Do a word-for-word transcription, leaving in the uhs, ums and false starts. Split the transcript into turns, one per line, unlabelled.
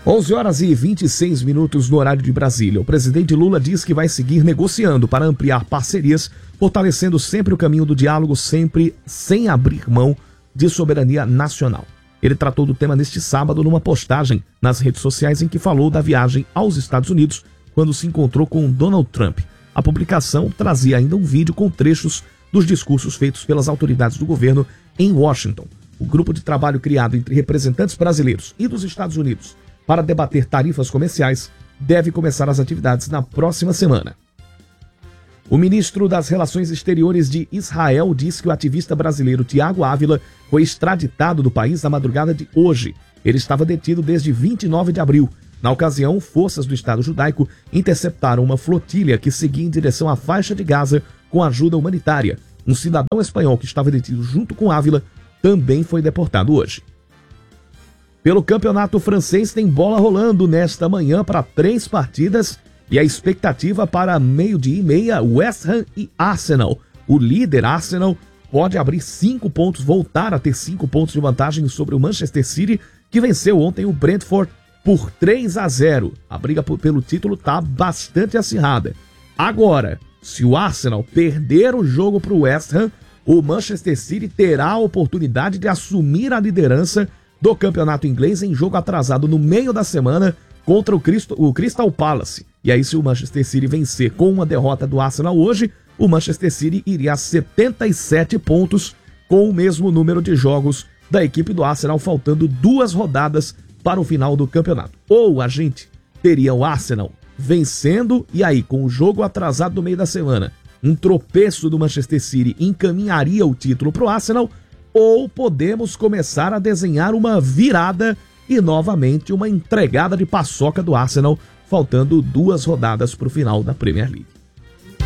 onze horas e vinte e seis minutos no horário de Brasília. O presidente Lula diz que vai seguir negociando para ampliar parcerias, fortalecendo sempre o caminho do diálogo, sempre sem abrir mão de soberania nacional. Ele tratou do tema neste sábado numa postagem nas redes sociais em que falou da viagem aos Estados Unidos quando se encontrou com Donald Trump. A publicação trazia ainda um vídeo com trechos dos discursos feitos pelas autoridades do governo em Washington. O grupo de trabalho criado entre representantes brasileiros e dos Estados Unidos para debater tarifas comerciais deve começar as atividades na próxima semana. O ministro das Relações Exteriores de Israel diz que o ativista brasileiro Tiago Ávila foi extraditado do país na madrugada de hoje. Ele estava detido desde vinte e nove de abril. Na ocasião, forças do Estado judaico interceptaram uma flotilha que seguia em direção à faixa de Gaza com ajuda humanitária. Um cidadão espanhol que estava detido junto com Ávila também foi deportado hoje. Pelo campeonato francês tem bola rolando nesta manhã para três partidas e a expectativa para meio-dia e meia, West Ham e Arsenal. O líder Arsenal pode abrir cinco pontos, voltar a ter cinco pontos de vantagem sobre o Manchester City, que venceu ontem o Brentford por três a zero. A briga pelo título está bastante acirrada. Agora, se o Arsenal perder o jogo para o West Ham, o Manchester City terá a oportunidade de assumir a liderança do campeonato inglês em jogo atrasado no meio da semana contra o Crystal Palace. E aí, se o Manchester City vencer com uma derrota do Arsenal hoje, o Manchester City iria a setenta e sete pontos, com o mesmo número de jogos da equipe do Arsenal, faltando duas rodadas para o final do campeonato. Ou a gente teria o Arsenal vencendo e aí, com o jogo atrasado no meio da semana, um tropeço do Manchester City encaminharia o título para o Arsenal, ou podemos começar a desenhar uma virada e novamente uma entregada de paçoca do Arsenal, faltando duas rodadas para o final da Premier League.